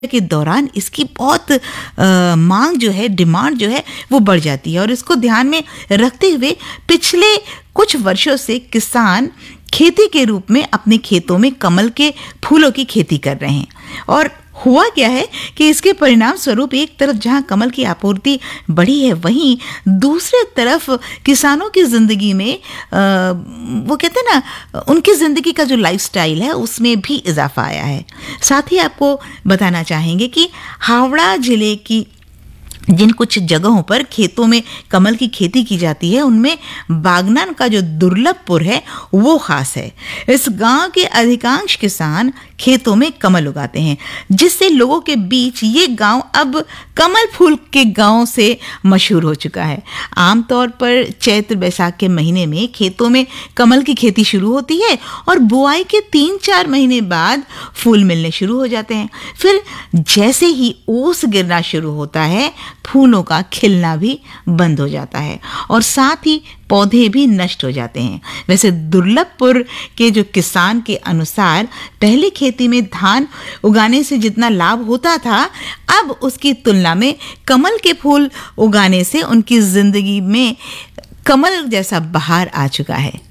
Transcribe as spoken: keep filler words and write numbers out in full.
के दौरान इसकी बहुत आ, मांग जो है, डिमांड जो है वो बढ़ जाती है। और इसको ध्यान में रखते हुए पिछले कुछ वर्षों से किसान खेती के रूप में अपने खेतों में कमल के फूलों की खेती कर रहे हैं। और हुआ क्या है कि इसके परिणाम स्वरूप एक तरफ जहां कमल की आपूर्ति बढ़ी है, वहीं दूसरे तरफ किसानों की जिंदगी में आ, वो कहते हैं ना, उनकी जिंदगी का जो लाइफस्टाइल है उसमें भी इजाफा आया है। साथ ही आपको बताना चाहेंगे कि हावड़ा जिले की जिन कुछ जगहों पर खेतों में कमल की खेती की जाती है, उनमें बागनान का जो दुर्लभपुर है वो खास है। इस गांव के अधिकांश किसान खेतों में कमल उगाते हैं, जिससे लोगों के बीच ये गांव अब कमल फूल के गांव से मशहूर हो चुका है। आमतौर पर चैत्र बैसाख के महीने में खेतों में कमल की खेती शुरू होती है और बुआई के तीन चार महीने बाद फूल मिलने शुरू हो जाते हैं। फिर जैसे ही ओस गिरना शुरू होता है, फूलों का खिलना भी बंद हो जाता है और साथ ही पौधे भी नष्ट हो जाते हैं। वैसे दुर्लभपुर के जो किसान के अनुसार पहले खेती में धान उगाने से जितना लाभ होता था, अब उसकी तुलना में कमल के फूल उगाने से उनकी जिंदगी में कमल जैसा बहार आ चुका है।